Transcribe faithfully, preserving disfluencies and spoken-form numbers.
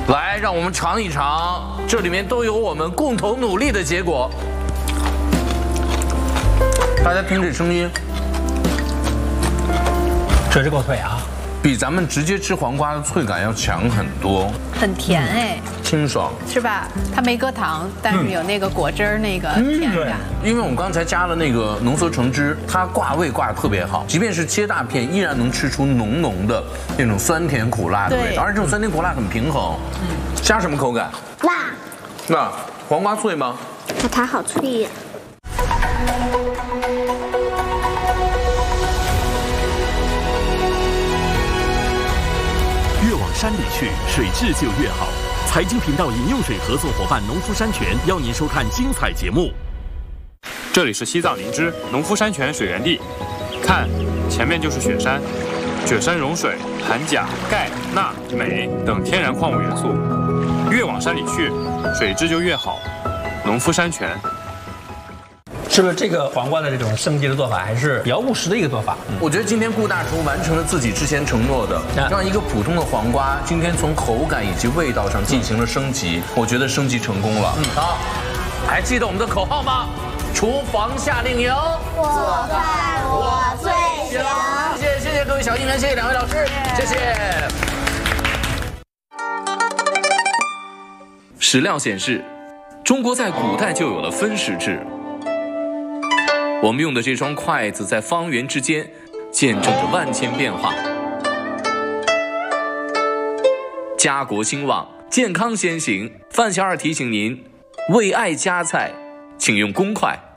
来，让我们尝一尝，这里面都有我们共同努力的结果。大家听这声音， 这是够脆啊！ 比咱们直接吃黄瓜的脆感要强很多， 很甜哎， 清爽是吧？它没搁糖，但是有那个果汁儿那个甜感。 因为我们刚才加了那个浓缩橙汁，它挂味挂的特别好，即便是切大片，依然能吃出浓浓的那种酸甜苦辣的味道，而且这种酸甜苦辣很平衡。嗯，加什么口感？ 辣。 那黄瓜脆吗？ 那它好脆呀。 越往山里去，水质就越好。财经频道饮用水合作伙伴农夫山泉邀您收看精彩节目。 这里是西藏林芝农夫山泉水源地，看，前面就是雪山，雪山融水含钾、钙、钠、镁等天然矿物元素。越往山里去，水质就越好。农夫山泉。 是不是这个黄瓜的这种升级的做法还是比较务实的一个做法？ 嗯、我觉得今天顾大厨完成了自己之前承诺的，让一个普通的黄瓜今天从口感以及味道上进行了升级，我觉得升级成功了。嗯，好，还记得我们的口号吗？厨房夏令营， 做饭我最行。 谢谢谢谢各位小艺员，谢谢两位老师，谢谢。 史料显示，中国在古代就有了分食制。我们用的这双筷子在方圆之间见证着万千变化。家国兴旺，健康先行。范小二提醒您，为爱夹菜，请用公筷。